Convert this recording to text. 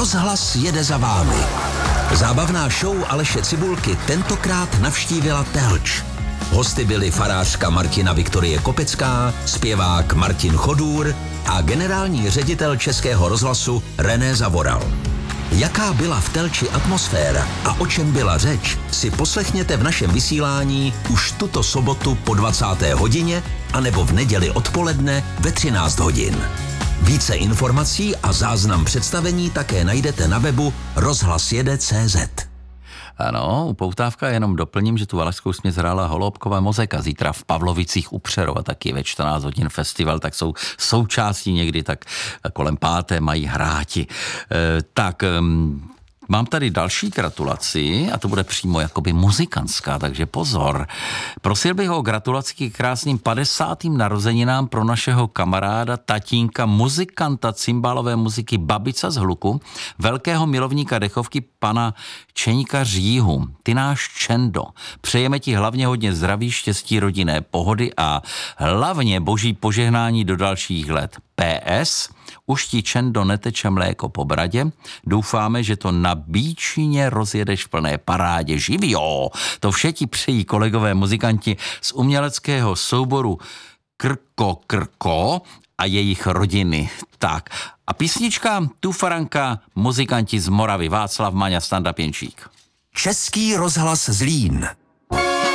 Rozhlas jede za vámi. Zábavná show Aleše Cibulky tentokrát navštívila Telč. Hosty byli farářka Martina Viktorie Kopecká, zpěvák Martin Chodůr a generální ředitel Českého rozhlasu René Zavoral. Jaká byla v Telči atmosféra a o čem byla řeč, si poslechněte v našem vysílání už tuto sobotu po 20. hodině anebo v neděli odpoledne ve 13 hodin. Více informací a záznam představení také najdete na webu rozhlasjede.cz. Ano, upoutávka, jenom doplním, že tu valašskou směs hrála Holoubková Mozeka zítra v Pavlovicích u Přerova, taky ve 14 hodin festival, tak jsou součástí někdy, tak kolem 5. mají hráti. Mám tady další gratulaci a to bude přímo jakoby muzikantská, takže pozor. Prosil bych o gratulaci k krásným 50. narozeninám pro našeho kamaráda, tatínka, muzikanta cymbálové muziky Babica z Hluku, velkého milovníka dechovky pana Čeňka Říhu. Ty náš Čendo. Přejeme ti hlavně hodně zdraví, štěstí, rodinné pohody a hlavně boží požehnání do dalších let. PS, už ti Čendo neteče mléko po bradě, doufáme, že to na Bíčině rozjedeš v plné parádě, živio. To vše ti přejí kolegové muzikanti z uměleckého souboru Krko a jejich rodiny. Tak, a písnička Tufaranka, muzikanti z Moravy, Václav Maňa, Standa Pěnčík. Český rozhlas Zlín.